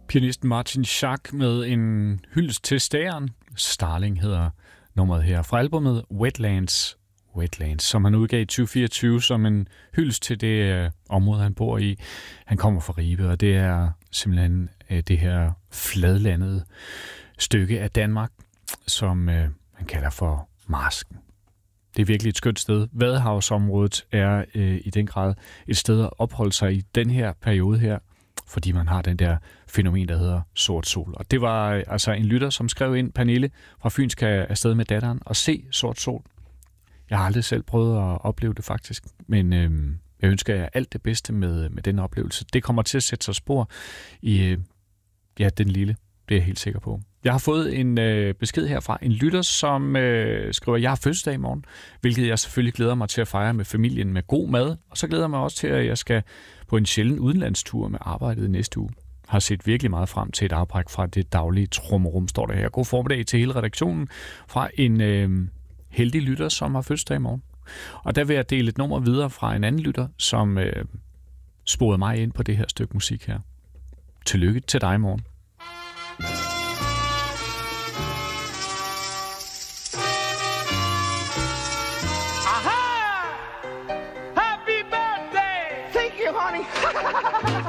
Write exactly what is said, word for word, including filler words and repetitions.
Pianisten Martin Schack med en hyldest til stæren. Starling hedder nummeret her fra albumet Wetlands, Wetlands, som han udgav i tyve fireogtyve som en hyldest til det øh, område, han bor i. Han kommer fra Ribe, og det er simpelthen øh, det her fladlandede stykke af Danmark, som øh, man kalder for Marsken. Det er virkelig et skønt sted. Vadehavsområdet er øh, i den grad et sted at opholde sig i den her periode her, fordi man har den der fænomen, der hedder sort sol. Og det var øh, altså en lytter, som skrev ind, Pernille fra Fyn skal afsted med datteren og se sort sol. Jeg har aldrig selv prøvet at opleve det faktisk, men øh, jeg ønsker jer alt det bedste med, med den oplevelse. Det kommer til at sætte sig spor i øh, ja, den lille, det er jeg helt sikker på. Jeg har fået en øh, besked her fra en lytter, som øh, skriver, at jeg har fødselsdag i morgen, hvilket jeg selvfølgelig glæder mig til at fejre med familien med god mad. Og så glæder jeg mig også til, at jeg skal på en sjælden udenlandstur med arbejdet i næste uge. Har set virkelig meget frem til et afbræk fra det daglige trummerum, står der her. God formiddag til hele redaktionen fra en øh, heldig lytter, som har fødselsdag i morgen. Og der vil jeg dele et nummer videre fra en anden lytter, som øh, sporede mig ind på det her stykke musik her. Tillykke til dig i morgen.